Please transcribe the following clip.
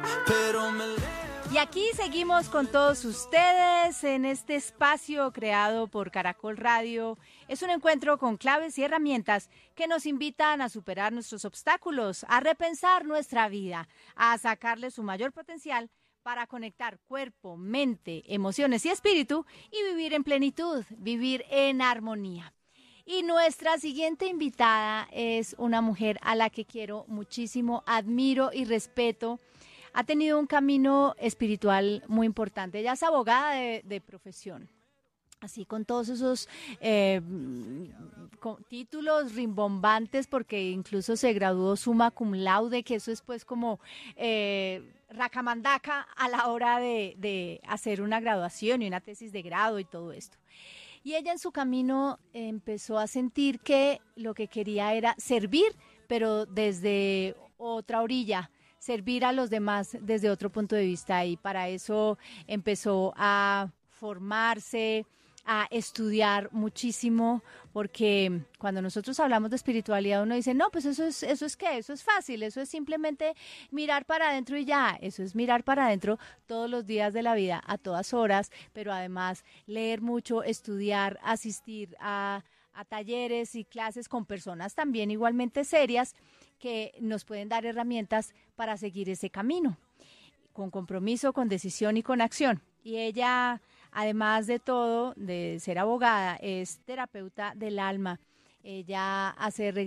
pero me... Y aquí seguimos con todos ustedes en este espacio creado por Caracol Radio. Es un encuentro con claves y herramientas que nos invitan a superar nuestros obstáculos, a repensar nuestra vida, a sacarle su mayor potencial para conectar cuerpo, mente, emociones y espíritu y vivir en plenitud, vivir en armonía. Y nuestra siguiente invitada es una mujer a la que quiero muchísimo, admiro y respeto. Ha tenido un camino espiritual muy importante. Ella es abogada de profesión. Así con todos esos con títulos rimbombantes, porque incluso se graduó summa cum laude, que eso es pues como racamandaca a la hora de hacer una graduación y una tesis de grado y todo esto. Y ella en su camino empezó a sentir que lo que quería era servir, pero desde otra orilla, servir a los demás desde otro punto de vista, y para eso empezó a formarse, a estudiar muchísimo, porque cuando nosotros hablamos de espiritualidad uno dice, no, pues eso es ¿qué? Eso es fácil, eso es simplemente mirar para adentro y ya. Eso es mirar para adentro todos los días de la vida, a todas horas, pero además leer mucho, estudiar, asistir a talleres y clases con personas también igualmente serias que nos pueden dar herramientas para seguir ese camino, con compromiso, con decisión y con acción. Y ella, además de todo, de ser abogada, es terapeuta del alma. Ella hace